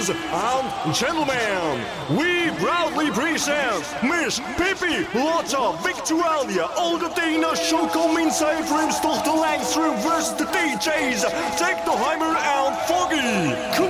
Ladies and gentlemen, we proudly present Miss Pippi Lotta Victualia Albertina Schokommin Zuiverumstochter Langstrom versus de DJ's Technoheimer and Foggy.